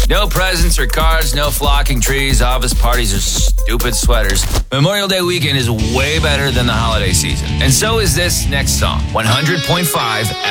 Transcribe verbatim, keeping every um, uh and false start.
No presents or cards, no flocking trees, office parties, or stupid sweaters. Memorial Day weekend is way better than the holiday season. And so is this next song, one hundred point five